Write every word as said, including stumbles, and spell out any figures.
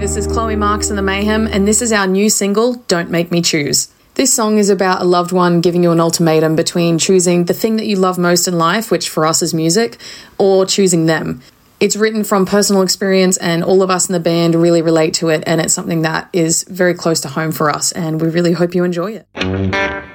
this is Chloe Marks and the Mayhem, and this is our new single, Don't Make Me Choose. This song is about a loved one giving you an ultimatum between choosing the thing that you love most in life, which for us is music, or choosing them. It's written from personal experience, and all of us in the band really relate to it, and it's something that is very close to home for us, and we really hope you enjoy it.